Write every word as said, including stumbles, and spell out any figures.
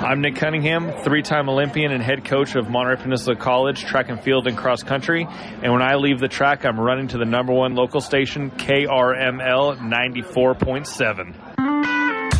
I'm Nick Cunningham, three-time Olympian and head coach of Monterey Peninsula College track and field and cross country. And when I leave the track, I'm running to the number one local station, K R M L ninety-four point seven.